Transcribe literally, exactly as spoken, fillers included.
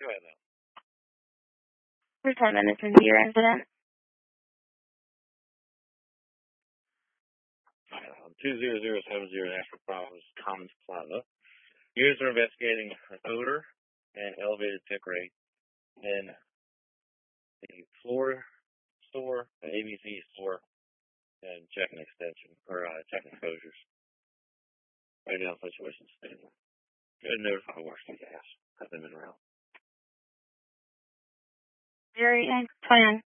Go ahead now. We're ten minutes into your incident. Um, two zero zero seven zero National Province Commons Plaza. Units are investigating an odor and elevated tick rate in the floor store, the A B C store, and checking extension, or uh, checking exposures. Right now, the situation's stable. Good notify Washington Gas. I've been around. Jerry, twenty-nine.